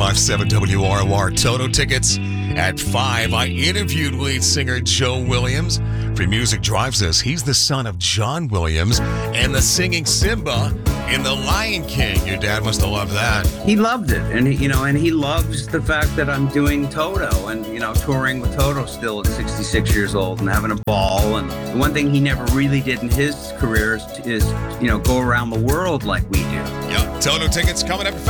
95.7 WROR. Toto tickets at 5. I interviewed lead singer Joe Williams. Free Music Drives Us. He's the son of John Williams and the singing Simba in The Lion King. Your dad must have loved that. He loved it, and he loves the fact that I'm doing Toto and touring with Toto still at 66 years old and having a ball. And the one thing he never really did in his career is go around the world like we do. Yep. Toto tickets coming up at 5.